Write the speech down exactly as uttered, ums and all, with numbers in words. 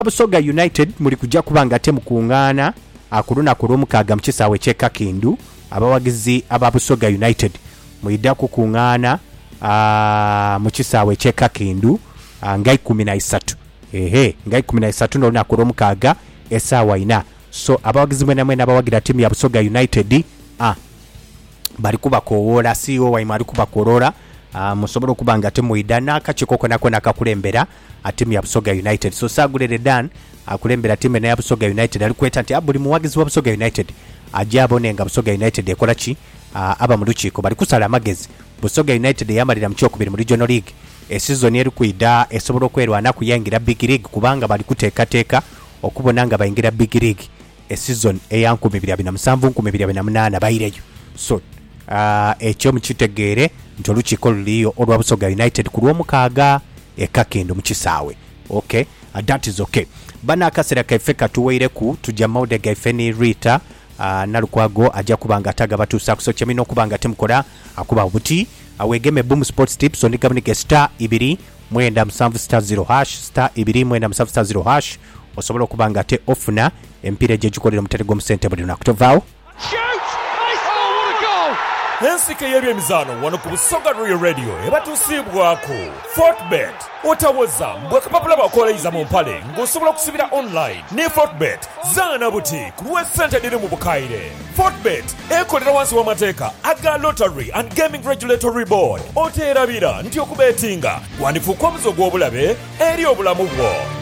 Busoga United muri kujja kubanga ate mukungana akuluna kulomukaaga mukisaawe ky'Ekakindu abawagizi aba Busoga United muida kukungana mukisaawe ky'Ekakindu ngai kumi na isatu ehe ngai kumi na isatu no na kulomukaaga esaawa ina so abawagizi mwena mwena abawagira timu ya Busoga United ah bali kuba kowola C E O wa imali kuba korora Uh, musobolo kubanga ate muidana kachikoko nako nakakulembera atimu ya Busoga United so sagulere dan akulembera timu ya Busoga United alikweta nti abuli muwagizi wa Busoga United ajabo nenga Busoga United ekola ki uh, aba muluchiko bali kusala amagezi Busoga United yamalira mu kyokubiri mu Regional League e season eri kuida esobolo kwerwana kuyangira Big League kubanga bali kuteeka teeka okubonanga bayingira Big League e season eyankumi bibiri na musanvu nkumi bibiri na munana bayireyo so Uh, ekyo mukitegeere nti olukiiko luliyo olwa Busoga United ku lw'omukaaga Ekakindu mukisaawe okay uh, that is okay bana akasera kaife katuweireku tujja maude gaife ni Rita uh, nalukwago ajja kubanga ataga batuusa kuso kyemino kubanga temukola akuba buti awegeme Boom Sports Tips on gabonike star ibiri mwenda musanvu star zero hash star ibiri mwenda musanvu star zero hash osobola okubanga te ofuna empira gye gikolera mutere gwo musente buli nakutovaawo ensika y'ebyemizano wano ku Busoga Royal Radio ebatusiibwako Fortbet otawoza bwekapapula bakoleyiza mu mpale ng'osobola okusibira online ne Fortbet zaana buti ku lw'essente liri mu bukaire. Fortbet ekolera wansi w'amateeka aga Lottery and Gaming Regulatory Board oteerabira nti okubeetinga wandifuuka omuzo gw'obulabe eri obulamu bwo.